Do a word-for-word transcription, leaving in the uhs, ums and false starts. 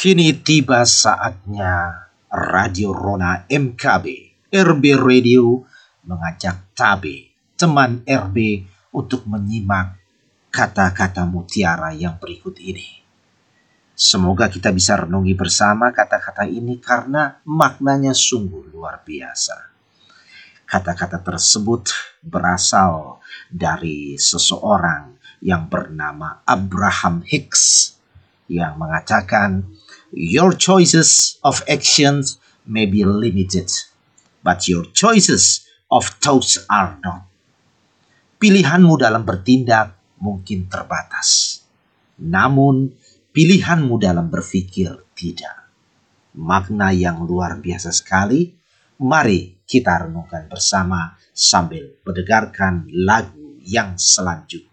Kini tiba saatnya Radio Rona M K B, R B Radio mengajak Tabe, teman R B, untuk menyimak kata-kata mutiara yang berikut ini. Semoga kita bisa renungi bersama kata-kata ini karena maknanya sungguh luar biasa. Kata-kata tersebut berasal dari seseorang yang bernama Abraham Hicks yang mengatakan, "Your choices of actions may be limited, but your choices of thoughts are not." Pilihanmu dalam bertindak mungkin terbatas, namun pilihanmu dalam berpikir tidak. Makna yang luar biasa sekali. Mari kita renungkan bersama sambil mendengarkan lagu yang selanjutnya.